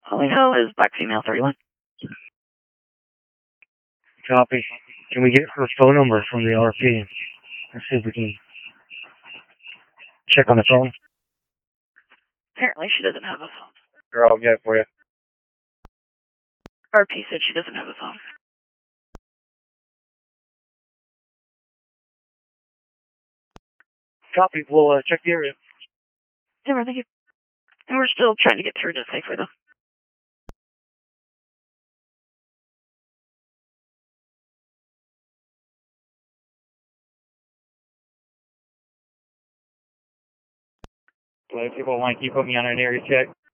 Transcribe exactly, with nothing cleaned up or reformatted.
All we know is black female thirty-one. Copy. Can we get her phone number from the R P? Let's see if we can check on the phone. Apparently she doesn't have a phone. Sure, I'll get it for you. R P said she doesn't have a phone. Copy. We'll uh, check the area. Yeah, thank you. And we're still trying to get through to safely, though. So if people want, you put me on an area check.